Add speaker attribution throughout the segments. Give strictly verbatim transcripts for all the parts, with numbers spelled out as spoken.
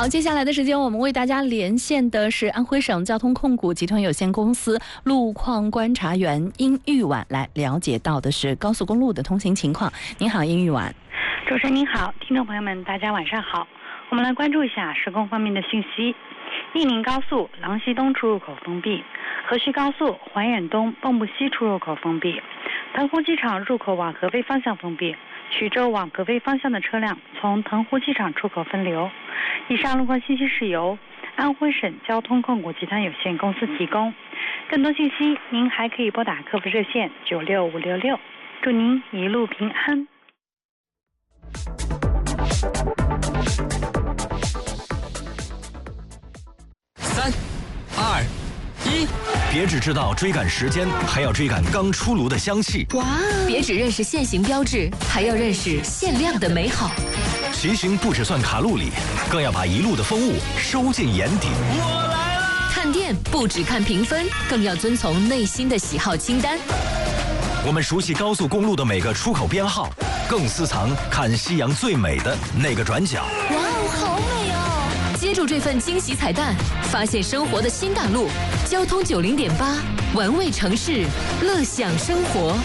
Speaker 1: 好，接下来的时间我们为大家连线的是安徽省交通控股集团有限公司路况观察员殷玉婉，来了解到的是高速公路的通行情况。您好，殷玉婉。
Speaker 2: 主持人您好，听众朋友们大家晚上好。我们来关注一下施工方面的信息。义宁高速郎西东出入口封闭，河西高速怀远东蚌埠西出入口封闭，腾湖机场入口往合肥方向封闭，衢州往合肥方向的车辆从腾湖机场出口分流。以上路况信息是由安徽省交通控股集团有限公司提供。更多信息您还可以拨打客服热线九六五六六。祝您一路平安。
Speaker 3: 三二一，别只知道追赶时间，还要追赶刚出炉的香气。
Speaker 4: 哇！别只认识限行标志，还要认识限量的美好。
Speaker 3: 骑行不只算卡路里，更要把一路的风物收进眼底。
Speaker 4: 我来了！看店不只看评分，更要遵从内心的喜好清单。
Speaker 3: 我们熟悉高速公路的每个出口编号，更私藏看夕阳最美的那个转角。
Speaker 4: 哇哦，好美哦！接住这份惊喜彩蛋，发现生活的新大陆。交通九零点八，玩味城市，乐享生活。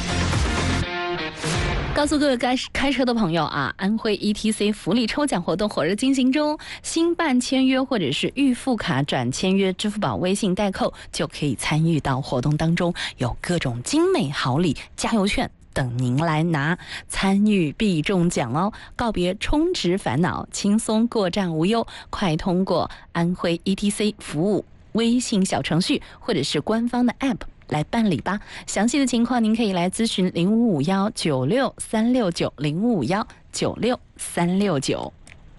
Speaker 1: 告诉各位开开车的朋友啊，安徽 E T C 福利抽奖活动火热进行中，新办签约或者是预付卡转签约支付宝微信代扣，就可以参与到活动当中，有各种精美好礼、加油券等您来拿，参与必中奖哦！告别充值烦恼，轻松过站无忧，快通过安徽 E T C 服务微信小程序或者是官方的 App来办理吧。详细的情况您可以来咨询零五五幺九六三六九零五五幺九六三六九。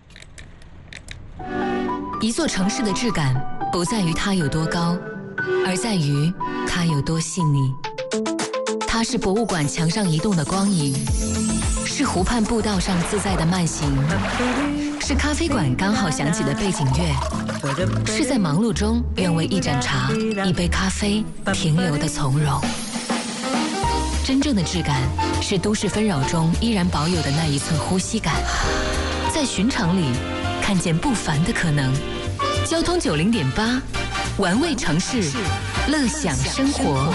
Speaker 4: 一座城市的质感不在于它有多高，而在于它有多细腻。它是博物馆墙上移动的光影，是湖畔步道上自在的慢行，是咖啡馆刚好响起的背景乐，是在忙碌中愿为一盏茶、一杯咖啡停留的从容。真正的质感是都市纷扰中依然保有的那一寸呼吸感，在寻常里看见不凡的可能。交通九零点八，玩味城市，乐享生活。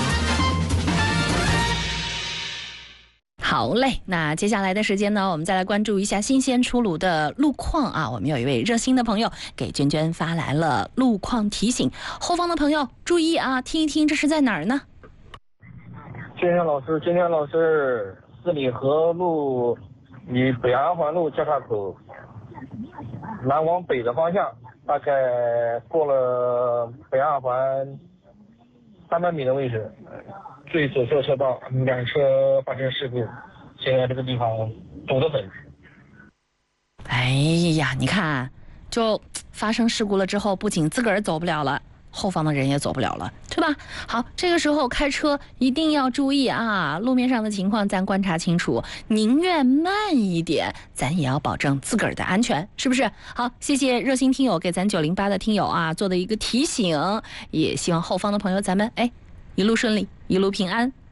Speaker 1: 好嘞，那接下来的时间呢，我们再来关注一下新鲜出炉的路况啊。我们有一位热心的朋友给娟娟发来了路况提醒，后方的朋友注意啊，听一听这是在哪儿呢？
Speaker 5: 娟娟老师，娟娟老师，四里河路与北安环路交叉口南往北的方向，大概过了北安环三百米的位置，最左侧车道两车发生事故，现在这个地方堵得很。
Speaker 1: 哎呀，你看，就发生事故了之后，不仅自个儿走不了了，后方的人也走不了了，对吧？好，这个时候开车一定要注意啊，路面上的情况咱观察清楚，宁愿慢一点，咱也要保证自个儿的安全，是不是？好，谢谢热心听友给咱九零八的听友啊做的一个提醒，也希望后方的朋友咱们哎一路顺利，一路平安。